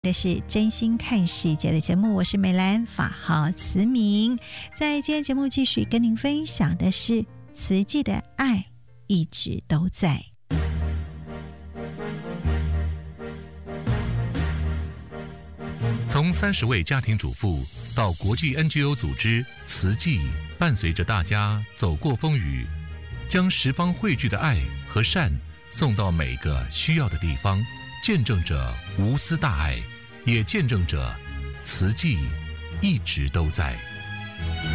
这是真心看世界的节目，我是美兰，法号慈明。在今天节目继续跟您分享的是慈济的爱一直都在。 从30位家庭主妇到国际 NGO 组织慈济，伴随着大家走过风雨，将十方汇聚的爱和善送到每个需要的地方，见证着无私大爱，也见证着慈济一直都在。